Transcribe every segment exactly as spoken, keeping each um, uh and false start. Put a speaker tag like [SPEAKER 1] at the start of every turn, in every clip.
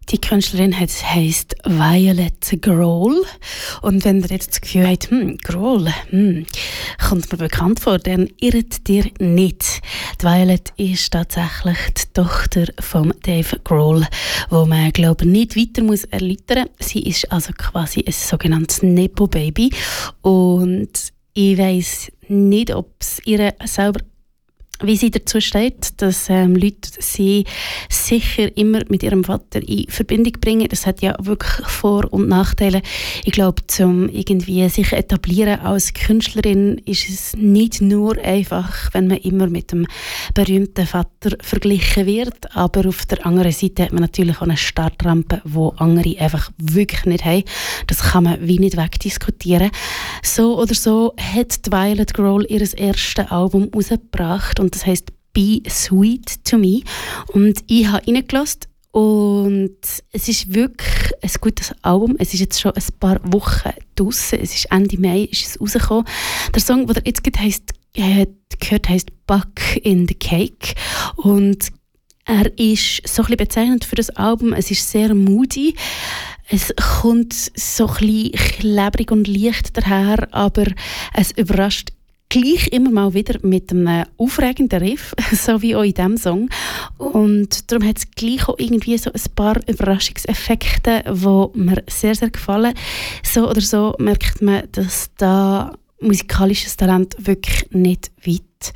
[SPEAKER 1] Die Künstlerin heisst Violet Grohl. Und wenn ihr jetzt das Gefühl habt, hm, Grohl, hm, kommt mir bekannt vor, dann irrt ihr nicht. Die Violet ist tatsächlich die Tochter von Dave Grohl, wo man, glaube ich, nicht weiter muss erläutern muss. Sie ist also quasi ein sogenanntes Nepo-Baby. Und ich weiss nicht, ob es ihr selber, wie sie dazu steht, dass ähm, Leute sie sicher immer mit ihrem Vater in Verbindung bringen. Das hat ja wirklich Vor- und Nachteile. Ich glaube, um irgendwie sich etablieren als Künstlerin ist es nicht nur einfach, wenn man immer mit dem berühmten Vater verglichen wird. Aber auf der anderen Seite hat man natürlich auch eine Startrampe, die andere einfach wirklich nicht haben. Das kann man wie nicht wegdiskutieren. So oder so hat die Violet Grohl ihr erstes Album rausgebracht. Und das heisst «Be Sweet to Me». Und ich habe reingelassen und es ist wirklich ein gutes Album. Es ist jetzt schon ein paar Wochen draussen. Es ist Ende Mai ist es rausgekommen. Der Song, den ihr jetzt gerade heisst, äh, gehört, heisst «Buck in the Cake». Und er ist so ein bisschen bezeichnend für das Album. Es ist sehr moody. Es kommt so ein bisschen klebrig und leicht daher, aber es überrascht gleich immer mal wieder mit einem aufregenden Riff, so wie auch in diesem Song. Und darum hat es gleich auch irgendwie so ein paar Überraschungseffekte, die mir sehr, sehr gefallen. So oder so merkt man, dass da musikalisches Talent wirklich nicht weit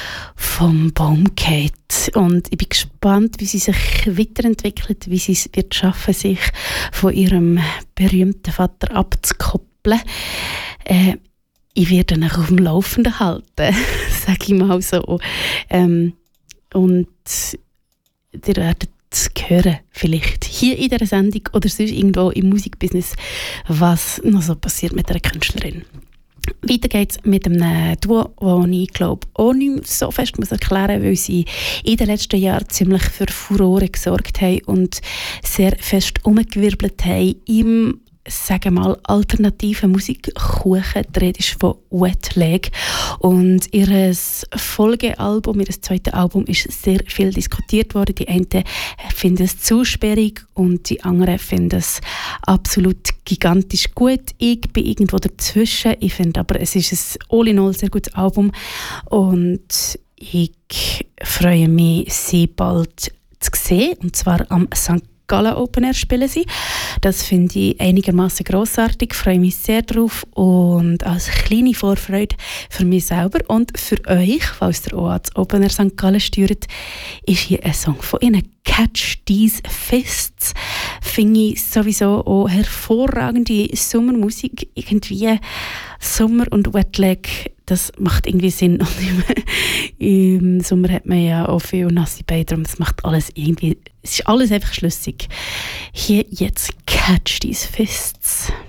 [SPEAKER 1] vom Baum geht. Und ich bin gespannt, wie sie sich weiterentwickelt, wie sie es wird schaffen, sich von ihrem berühmten Vater abzukoppeln. Äh, Ich werde ihn auf dem Laufenden halten, sage ich mal so. Ähm, und ihr werdet hören, vielleicht hier in dieser Sendung oder sonst irgendwo im Musikbusiness, was noch so passiert mit einer Künstlerin. Weiter geht es mit einem Duo, das ich glaube auch nicht so fest muss erklären muss, weil sie in den letzten Jahren ziemlich für Furore gesorgt haben und sehr fest umgewirbelt haben im, sagen wir mal, alternative Musikkuchen. Die Rede ist von Wet Leg. Und ihr Folgealbum, ihr zweites Album, ist sehr viel diskutiert worden. Die einen finden es zu sperrig und die anderen finden es absolut gigantisch gut. Ich bin irgendwo dazwischen. Ich finde aber, es ist ein all in all sehr gutes Album. Und ich freue mich, sie bald zu sehen. Und zwar am Sankt Gallen Open Air spielen sie. Das finde ich einigermaßen grossartig, freue mich sehr drauf und als kleine Vorfreude für mich selber und für euch, falls ihr auch ans Open Air Sankt Gallen steuert, ist hier ein Song von ihnen, «Catch These Fists». Finde ich sowieso auch hervorragende Sommermusik, irgendwie Sommer und Wetlag, das macht irgendwie Sinn. Und im, im Sommer hat man ja auch viel nasse Beine, darum das macht alles irgendwie, es ist alles einfach schlüssig. Hier jetzt «Catch These Fists».